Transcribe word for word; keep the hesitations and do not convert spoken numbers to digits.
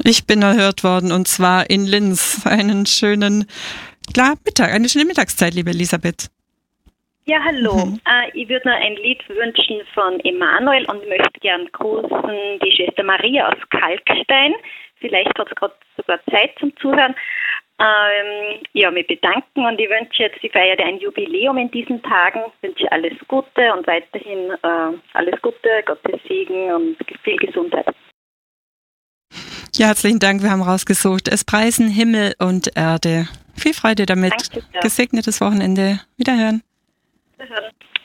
Ich bin erhört worden und zwar in Linz. Einen schönen klar, Mittag, eine schöne Mittagszeit, liebe Elisabeth. Ja, hallo. Mhm. Äh, ich würde noch ein Lied wünschen von Emanuel und möchte gern grüßen die Schwester Maria aus Kalkstein. Vielleicht hat es gerade sogar Zeit zum Zuhören. Ähm, ja, mich bedanken und ich wünsche jetzt, ich feiere ein Jubiläum in diesen Tagen, wünsche alles Gute und weiterhin äh, alles Gute, Gottes Segen und viel Gesundheit. Ja, herzlichen Dank, wir haben rausgesucht. Es preisen Himmel und Erde. Viel Freude damit. Danke sehr. Gesegnetes Wochenende. Wiederhören. Wiederhören.